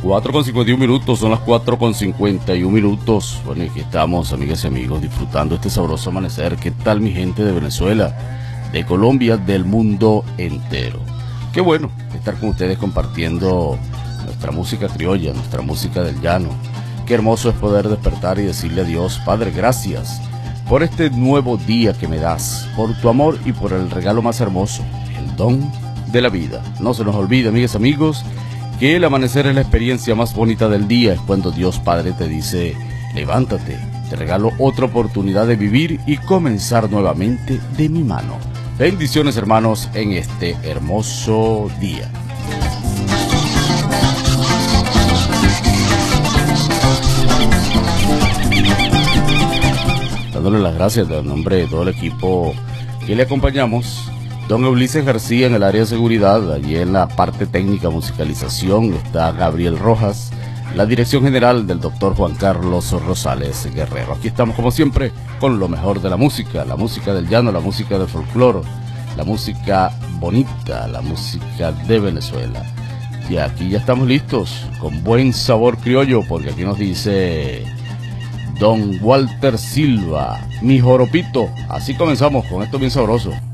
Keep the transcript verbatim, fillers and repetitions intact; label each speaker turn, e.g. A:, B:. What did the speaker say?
A: cuatro con cincuenta y un minutos, son las cuatro con cincuenta y un minutos. Bueno, y aquí estamos, amigas y amigos, disfrutando este sabroso amanecer. ¿Qué tal, mi gente de Venezuela, de Colombia, del mundo entero? Qué bueno estar con ustedes compartiendo nuestra música criolla, nuestra música del llano. Qué hermoso es poder despertar y decirle a Dios: Padre, gracias por este nuevo día que me das, por tu amor y por el regalo más hermoso, el don de la vida. No se nos olvide, amigas y amigos, que el amanecer es la experiencia más bonita del día. Es cuando Dios Padre te dice: levántate, te regalo otra oportunidad de vivir y comenzar nuevamente de mi mano. Bendiciones, hermanos, en este hermoso día. Dándole las gracias en nombre de todo el equipo que le acompañamos. Don Ulises García en el área de seguridad, allí en la parte técnica musicalización está Gabriel Rojas, la dirección general del doctor Juan Carlos Rosales Guerrero. Aquí estamos como siempre con lo mejor de la música, la música del llano, la música del folclore, la música bonita, la música de Venezuela. Y aquí ya estamos listos con buen sabor criollo, porque aquí nos dice Don Walter Silva, mi joropito. Así comenzamos con esto bien sabroso.